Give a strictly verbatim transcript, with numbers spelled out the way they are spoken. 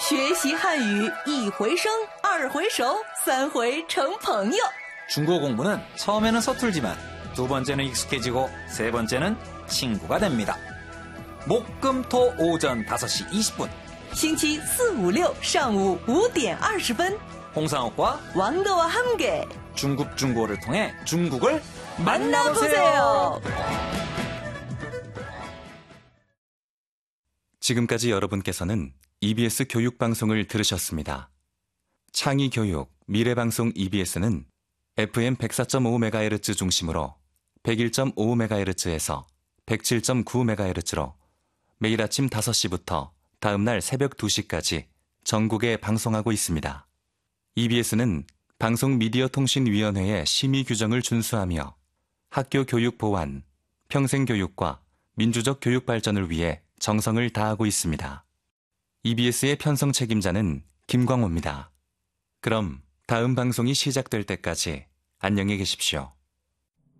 学习汉语一回生，二回熟，三回成朋友。 중국어 공부는 처음에는 서툴지만 두 번째는 익숙해지고 세 번째는 친구가 됩니다. 목, 금, 토 오전 다섯 시 이십 분 星期四、五、六上午五点二十分 홍상욱과 왕가와 함께 중국 중고를 통해 중국을 만나보세요. 지금까지 여러분께서는 이비에스 교육방송을 들으셨습니다. 창의교육, 미래방송 이비에스는 에프엠 백사 점 오 메가헤르츠 중심으로 백일 점 오 메가헤르츠에서 백칠 점 구 메가헤르츠로 매일 아침 다섯 시부터 다음날 새벽 두 시까지 전국에 방송하고 있습니다. 이비에스는 방송미디어통신위원회의 심의 규정을 준수하며 학교 교육 보완, 평생교육과 민주적 교육 발전을 위해 정성을 다하고 있습니다. 이비에스의 편성 책임자는 김광호입니다. 그럼 다음 방송이 시작될 때까지 안녕히 계십시오.